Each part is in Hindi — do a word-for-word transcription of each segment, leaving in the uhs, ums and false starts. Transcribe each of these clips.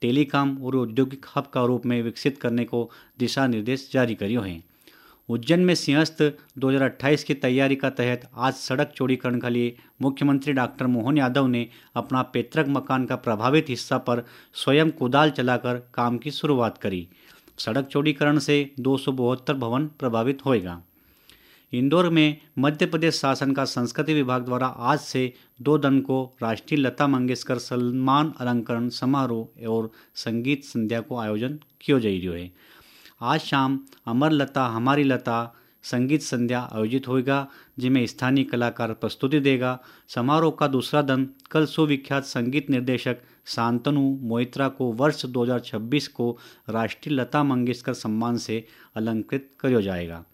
टेलीकॉम और औद्योगिक हब का रूप में विकसित करने को दिशा निर्देश जारी करियो हैं। उज्जैन में सिंहस्थ दो हज़ार अट्ठाईस की तैयारी का तहत आज सड़क चौड़ीकरण के लिए मुख्यमंत्री डॉक्टर मोहन यादव ने अपना पैतृक मकान का प्रभावित हिस्सा पर स्वयं कुदाल चलाकर काम की शुरुआत करी। सड़क चौड़ीकरण से दो सौ बहत्तर भवन प्रभावित होएगा। इंदौर में मध्य प्रदेश शासन का संस्कृति विभाग द्वारा आज से दो दिन को राष्ट्रीय लता मंगेशकर सम्मान अलंकरण समारोह और संगीत संध्या को आयोजन किया जा रही है। आज शाम अमर लता हमारी लता संगीत संध्या आयोजित होगा, जिसमें स्थानीय कलाकार प्रस्तुति देगा। समारोह का दूसरा दिन कल सुविख्यात संगीत निर्देशक शांतनु मोइत्रा को वर्ष दो हज़ार छब्बीस को राष्ट्रीय लता मंगेशकर सम्मान से अलंकृत किया जाएगा।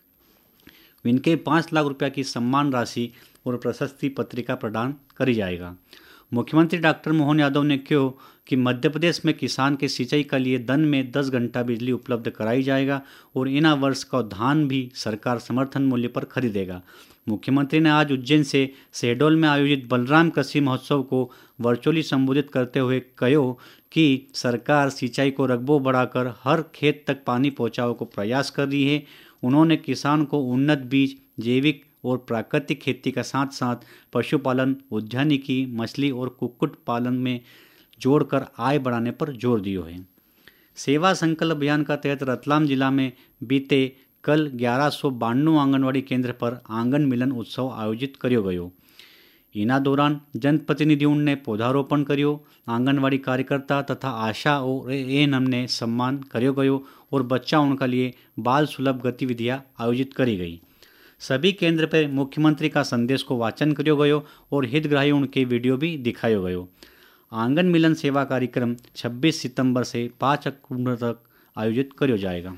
इनके पाँच लाख रुपया की सम्मान राशि और प्रशस्ति पत्रिका प्रदान करी जाएगा। मुख्यमंत्री डॉक्टर मोहन यादव ने कहा कि मध्य प्रदेश में किसान के सिंचाई के लिए दिन में दस घंटा बिजली उपलब्ध कराई जाएगा और इन वर्ष का धान भी सरकार समर्थन मूल्य पर खरीदेगा। मुख्यमंत्री ने आज उज्जैन से शहडोल में आयोजित बलराम कृषि महोत्सव को वर्चुअली संबोधित करते हुए कहा कि सरकार सिंचाई को रकबो बढ़ाकर हर खेत तक पानी पहुँचाने को प्रयास कर रही है। उन्होंने किसान को उन्नत बीज, जैविक और प्राकृतिक खेती का साथ साथ पशुपालन, उद्यानिकी, मछली और कुक्कुट पालन में जोड़कर आय बढ़ाने पर जोर दिया है। सेवा संकल्प अभियान का तहत रतलाम जिला में बीते कल ग्यारह सौ बानवे आंगनवाड़ी केंद्र पर आंगन मिलन उत्सव आयोजित करियो गयो। इना दौरान जनप्रतिनिधियों ने पौधारोपण करियो। आंगनवाड़ी कार्यकर्ता तथा आशा और एएनएम ने सम्मान करियो गयो और बच्चाओं के लिए बाल सुलभ गतिविधियां आयोजित करी गई। सभी केंद्र पर मुख्यमंत्री का संदेश को वाचन करियो गयो और हितग्राहियों के वीडियो भी दिखायो गयो। आंगन मिलन सेवा कार्यक्रम छब्बीस सितंबर से पाँच अक्टूबर तक आयोजित करियो जाएगा।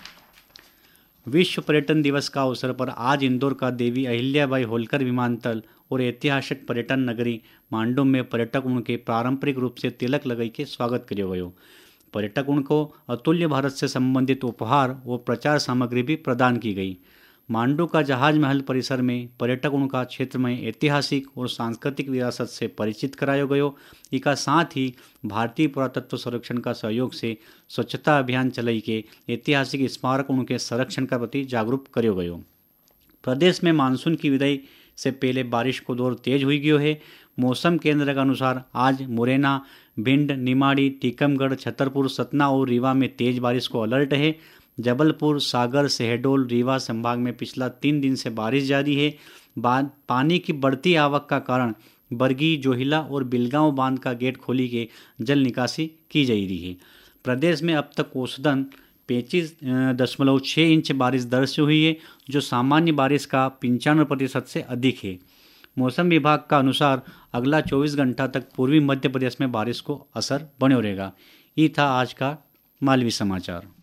विश्व पर्यटन दिवस का अवसर पर आज इंदौर का देवी अहिल्याबाई होलकर विमानतल और ऐतिहासिक पर्यटन नगरी मांडू में पर्यटकों के पारंपरिक रूप से तिलक लगाई के स्वागत करियो गयो। पर्यटकों को अतुल्य भारत से संबंधित उपहार और प्रचार सामग्री भी प्रदान की गई। मांडू का जहाज महल परिसर में पर्यटकों का क्षेत्र में ऐतिहासिक और सांस्कृतिक विरासत से परिचित कराया गयो। इसका साथ ही भारतीय पुरातत्व संरक्षण का सहयोग से स्वच्छता अभियान चलाई के ऐतिहासिक स्मारकों के संरक्षण का प्रति जागरूक करियो गयो। प्रदेश में मानसून की विदाई से पहले बारिश को दौर तेज हुई गयो है। मौसम केंद्र के अनुसार आज मुरैना, भिंड, निमाड़ी, टीकमगढ़, छतरपुर, सतना और रीवा में तेज बारिश को अलर्ट है। जबलपुर, सागर, शहडोल, रीवा संभाग में पिछला तीन दिन से बारिश जारी है। बाद पानी की बढ़ती आवक का कारण बरगी, जोहिला और बिलगांव बांध का गेट खोली के जल निकासी की जा रही है। प्रदेश में अब तक औसतन पैंतीस दशमलव छः इंच बारिश दर्ज हुई है, जो सामान्य बारिश का पंचानवे प्रतिशत से अधिक है। मौसम विभाग का अनुसार अगला चौबीस घंटा तक पूर्वी मध्य प्रदेश में बारिश को असर बने रहेगा। ये था आज का मालवी समाचार।